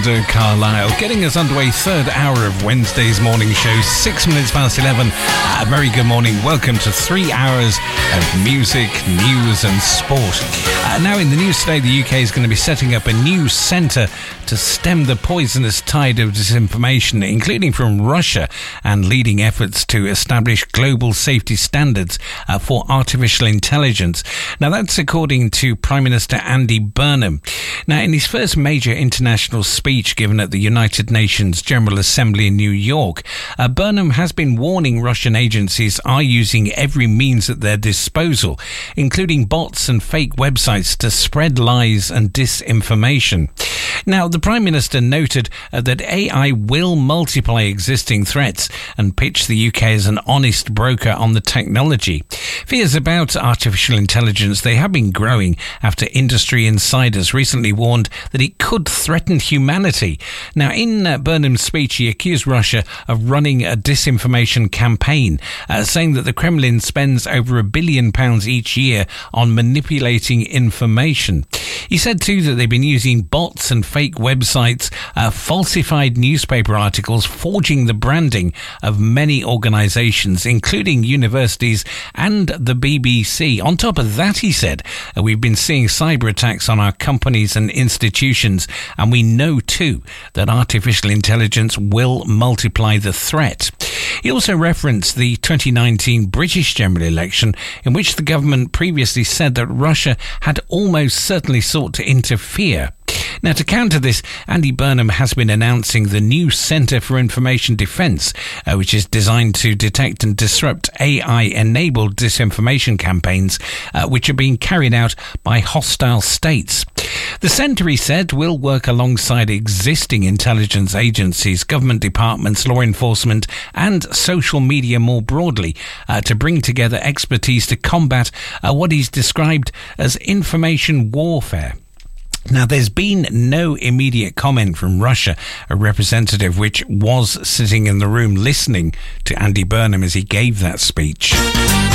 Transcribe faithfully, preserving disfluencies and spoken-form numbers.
Brenda Carlisle, getting us underway, third hour of Wednesday's morning show, six minutes past eleven. A very good morning. Welcome to three hours of music, news and sport. Uh, now in the news today, the U K is going to be setting up a new centre to stem the poisonous tide of disinformation, including from Russia, and leading efforts to establish global safety standards uh, for artificial intelligence. Now that's according to Prime Minister Andy Burnham. Now in his first major international speech given at the United Nations General Assembly in New York, uh, Burnham has been warning Russian agencies are using every means at their disposal, including bots and fake websites, to spread lies and disinformation. Now, the Prime Minister noted uh, that A I will multiply existing threats and pitched the U K as an honest broker on the technology. Fears about artificial intelligence, they have been growing after industry insiders recently warned that it could threaten humanity. Now, in uh, Burnham's speech, he accused Russia of running a disinformation campaign, uh, saying that the Kremlin spends over a billion pounds each year on manipulating information. He said too that they've been using bots and fake websites, uh, falsified newspaper articles, forging the branding of many organisations, including universities and the B B C. On top of that, he said, uh, we've been seeing cyber attacks on our companies and institutions, and we know too that artificial intelligence will multiply the threat. He also referenced the twenty nineteen British general election, in which the government previously said that Russia had almost certainly sought to interfere. Now, to counter this, Andy Burnham has been announcing the new Centre for Information Defence, uh, which is designed to detect and disrupt A I-enabled disinformation campaigns, uh, which are being carried out by hostile states. The centre, he said, will work alongside existing intelligence agencies, government departments, law enforcement and social media more broadly, uh, to bring together expertise to combat uh, what he's described as information warfare. Now, there's been no immediate comment from Russia, a representative which was sitting in the room listening to Andy Burnham as he gave that speech.